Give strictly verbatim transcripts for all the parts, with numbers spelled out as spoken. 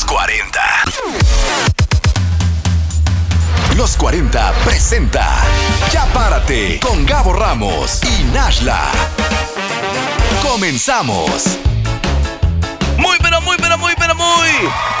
cuarenta. Los cuarenta presenta Ya Párate con Gabo Ramos y Nashla. Comenzamos. Muy, pero muy, pero muy, pero muy.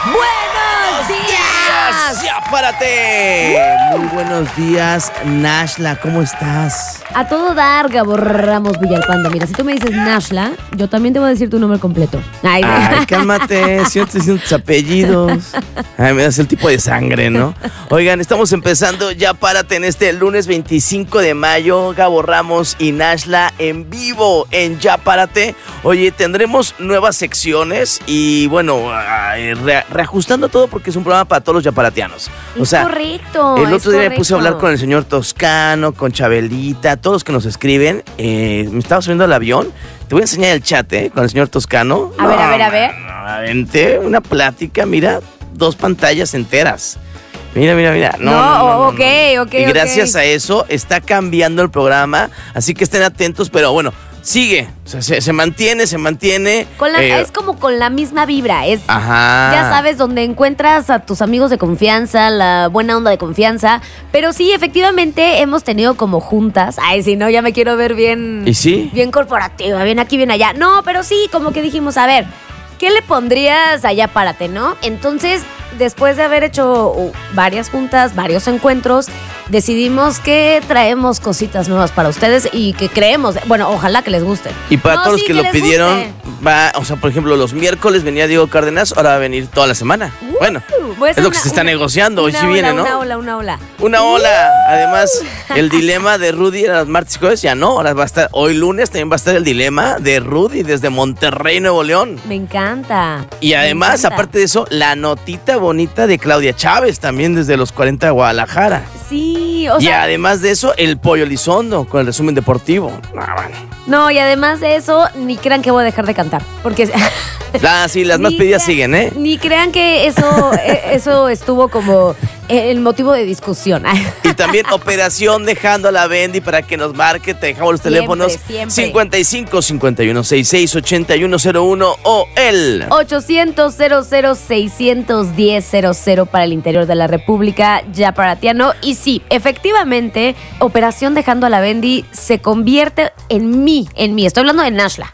¡Buenos días! ¡Ya párate! Uh. Muy buenos días, Nashla, ¿cómo estás? A todo dar, Gabo Ramos Villalpando. Mira, si tú me dices Nashla, yo también te voy a decir tu nombre completo. Ay, Ay cálmate, si no te dicen tus apellidos. Ay, me das el tipo de sangre, ¿no? Oigan, estamos empezando Ya Párate en este lunes veinticinco de mayo. Gabo Ramos y Nashla en vivo en Ya Párate. Oye, tendremos nuevas secciones y bueno, re- reajustando todo porque es un programa para todos los yaparatianos. O es sea, correcto. El otro día correcto. me puse a hablar con el señor Toscano, con Chabelita, todos los que nos escriben. Eh, me estaba subiendo al avión. Te voy a enseñar el chat, ¿eh? Con el señor Toscano. A no, ver, a ver, a ver. Aventé una plática, mira, dos pantallas enteras. Mira, mira, mira. No, no, no, no, no, ok, no. ok, Y gracias okay. a eso está cambiando el programa, así que estén atentos, pero bueno, sigue, o sea, se, se mantiene, se mantiene. Con la, eh, es como con la misma vibra, es, ajá. Ya sabes, donde encuentras a tus amigos de confianza, la buena onda de confianza, pero sí, efectivamente, hemos tenido como juntas, ay, si no, ya me quiero ver bien, ¿Y sí? bien corporativa, bien aquí, bien allá, no, pero sí, como que dijimos, a ver, ¿qué le pondrías allá párate, no? Entonces, después de haber hecho varias juntas, varios encuentros, decidimos que traemos cositas nuevas para ustedes y que creemos, bueno, ojalá que les gusten. Y para no, todos los sí, que, que lo pidieron, guste. va, o sea, por ejemplo, los miércoles venía Diego Cárdenas, ahora va a venir toda la semana. Uh, bueno, es lo una, que se está una, negociando, hoy sí ola, viene, ¿no? Una ola, una ola. Una ola. Uh. Además, el dilema de Rudy era los martes y jueves, ya no, ahora va a estar, hoy lunes también va a estar el dilema de Rudy desde Monterrey, Nuevo León. Me encanta. Y además, aparte de eso, la notita bonita de Claudia Chávez, también desde los cuarenta de Guadalajara. Sí, o y sea. Y además de eso, el Pollo Elizondo con el resumen deportivo. Ah, bueno. No, y además de eso, ni crean que voy a dejar de cantar. Porque. Ah, sí, las más pedidas siguen, ¿eh? Ni crean que eso, eso estuvo como el motivo de discusión. Y también operación dejando a la Bendy para que nos marque. Te dejamos los siempre, teléfonos siempre. cincuenta y cinco, cincuenta y uno, sesenta y seis, ochenta y uno cero uno o el ochocientos, cero cero, seiscientos diez, cero cero para el interior de la República Yaparatiano. Y sí, efectivamente, operación dejando a la Bendy se convierte en mí, en mí. Estoy hablando de Nashla.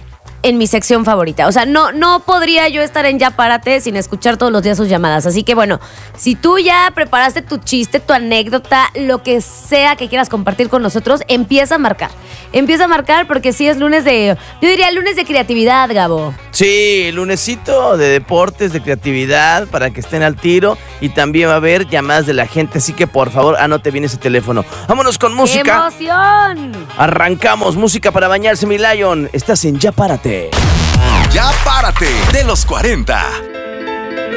En mi sección favorita. O sea, no, no podría yo estar en Ya Párate sin escuchar todos los días sus llamadas. Así que bueno, si tú ya preparaste tu chiste, tu anécdota, lo que sea que quieras compartir con nosotros, empieza a marcar. Empieza a marcar porque sí es lunes de, yo diría lunes de creatividad, Gabo. Sí, lunesito de deportes, de creatividad, para que estén al tiro. Y también va a haber llamadas de la gente, así que por favor, anote bien ese teléfono. Vámonos con música. ¡Qué emoción! Arrancamos, música para bañarse, mi Lion. Estás en Ya Párate. Ya Párate de los cuarenta.